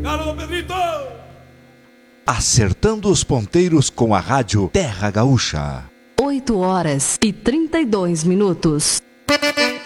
Alô, Pedrito! Acertando os ponteiros com a rádio Terra Gaúcha. 8 horas e 32 minutos.